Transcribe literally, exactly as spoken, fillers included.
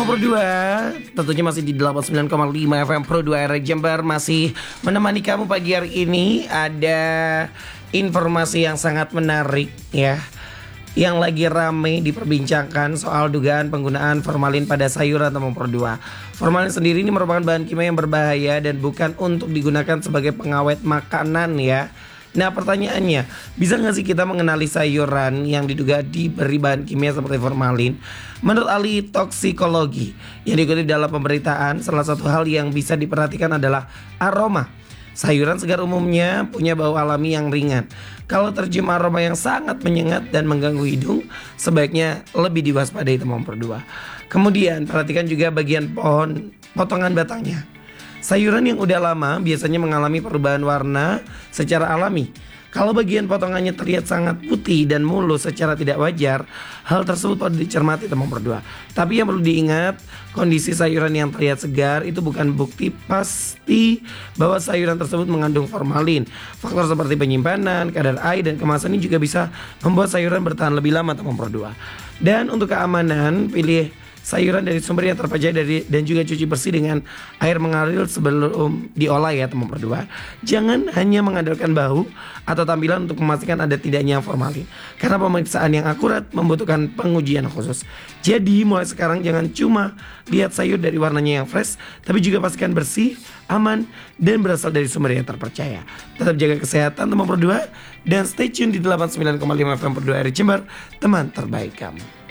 Teman Pro dua, tentunya masih di delapan puluh sembilan koma lima F M Pro dua R Jember, masih menemani kamu pagi hari ini. Ada informasi yang sangat menarik ya, yang lagi rame diperbincangkan soal dugaan penggunaan formalin pada sayuran Teman Pro dua. Formalin sendiri ini merupakan bahan kimia yang berbahaya dan bukan untuk digunakan sebagai pengawet makanan ya. Nah pertanyaannya, bisa nggak sih kita mengenali sayuran yang diduga diberi bahan kimia seperti formalin? Menurut ahli toksikologi yang dikutip dalam pemberitaan, salah satu hal yang bisa diperhatikan adalah aroma. Sayuran segar umumnya punya bau alami yang ringan. Kalau tercium aroma yang sangat menyengat dan mengganggu hidung, sebaiknya lebih diwaspadai Teman Pro dua. Kemudian perhatikan juga bagian pohon, potongan batangnya. Sayuran yang udah lama biasanya mengalami perubahan warna secara alami. Kalau bagian potongannya terlihat sangat putih dan mulus secara tidak wajar, hal tersebut perlu dicermati Teman Pro dua. Tapi yang perlu diingat, kondisi sayuran yang terlihat segar itu bukan bukti pasti bahwa sayuran tersebut mengandung formalin. Faktor seperti penyimpanan, kadar air, dan kemasan ini juga bisa membuat sayuran bertahan lebih lama Teman Pro dua. Dan untuk keamanan, pilih sayuran dari sumber yang terpercaya dari dan juga cuci bersih dengan air mengalir sebelum diolah ya Teman Pro dua. Jangan hanya mengandalkan bau atau tampilan untuk memastikan ada tidaknya formalin, karena pemeriksaan yang akurat membutuhkan pengujian khusus. Jadi mulai sekarang jangan cuma lihat sayur dari warnanya yang fresh, tapi juga pastikan bersih, aman, dan berasal dari sumber yang terpercaya. Tetap jaga kesehatan Teman Pro dua dan stay tune di delapan puluh sembilan koma lima F M Pro dua R Jember, teman terbaik kamu.